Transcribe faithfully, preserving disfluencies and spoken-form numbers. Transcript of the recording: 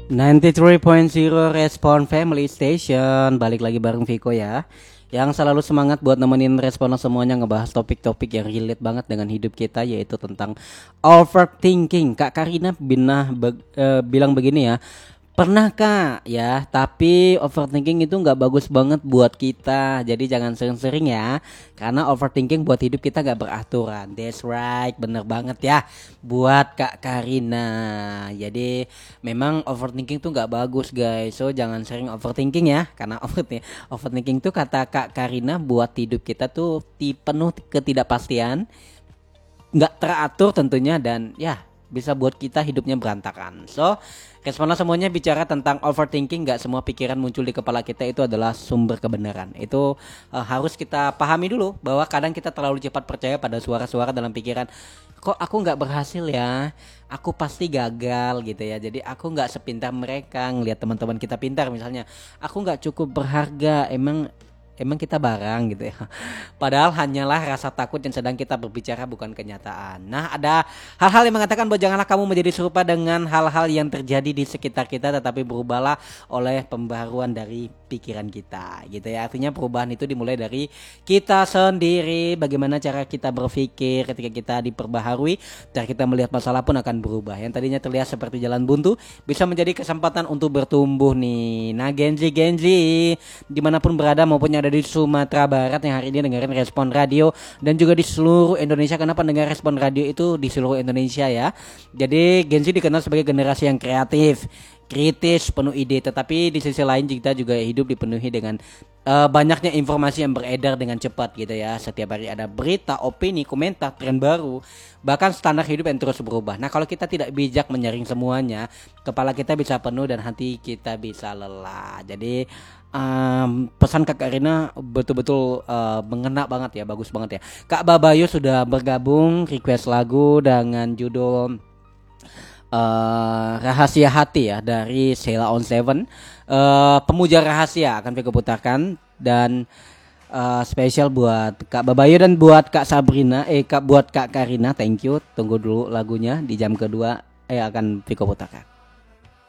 sembilan puluh tiga titik nol Respon Family Station. Balik lagi bareng Viko ya, yang selalu semangat buat nemenin Respon semuanya ngebahas topik-topik yang relate banget dengan hidup kita, yaitu tentang overthinking. Kak Karina binah be- eh, bilang begini ya, pernah kak ya, tapi overthinking itu nggak bagus banget buat kita. Jadi jangan sering-sering ya, karena overthinking buat hidup kita nggak beraturan. That's right, bener banget ya, buat Kak Karina. Jadi memang overthinking tuh nggak bagus guys. So jangan sering overthinking ya, karena overthinking, overthinking tuh kata Kak Karina buat hidup kita tuh ti- penuh ketidakpastian, nggak teratur tentunya, dan ya bisa buat kita hidupnya berantakan. So responnya semuanya bicara tentang overthinking. Nggak semua pikiran muncul di kepala kita itu adalah sumber kebenaran. Itu uh, harus kita pahami dulu, bahwa kadang kita terlalu cepat percaya pada suara-suara dalam pikiran. Kok aku nggak berhasil ya, aku pasti gagal gitu ya. Jadi aku nggak sepintar mereka. Ngelihat teman-teman kita pintar misalnya, aku nggak cukup berharga, emang emang kita barang gitu ya. Padahal hanyalah rasa takut yang sedang kita berbicara, bukan kenyataan. Nah, ada hal-hal yang mengatakan bahwa janganlah kamu menjadi serupa dengan hal-hal yang terjadi di sekitar kita, tetapi berubahlah oleh pembaruan dari pikiran kita gitu ya. Artinya perubahan itu dimulai dari kita sendiri. Bagaimana cara kita berpikir ketika kita diperbaharui, cara kita melihat masalah pun akan berubah. Yang tadinya terlihat seperti jalan buntu bisa menjadi kesempatan untuk bertumbuh nih. Nah, Genzi Genzi dimanapun berada, maupun yang ada di Sumatera Barat yang hari ini dengerin Respon Radio, dan juga di seluruh Indonesia. Kenapa dengar Respon Radio itu di seluruh Indonesia ya? Jadi Gen Z dikenal sebagai generasi yang kreatif, kritis, penuh ide, tetapi di sisi lain kita juga hidup dipenuhi dengan uh, banyaknya informasi yang beredar dengan cepat gitu ya. Setiap hari ada berita, opini, komentar, tren baru, bahkan standar hidup yang terus berubah. Nah, kalau kita tidak bijak menyaring semuanya, kepala kita bisa penuh dan hati kita bisa lelah. Jadi um, pesan Kak Karina betul-betul uh, mengena banget ya, bagus banget ya. Kak Babayu sudah bergabung request lagu dengan judul Uh, Rahasia Hati ya, dari Sheila on Seven. Uh, pemuja rahasia akan Viko putarkan, dan uh, spesial buat Kak Babayu dan buat Kak Sabrina, eh Kak buat Kak Karina. Thank you. Tunggu dulu lagunya di jam kedua, eh akan Viko putarkan.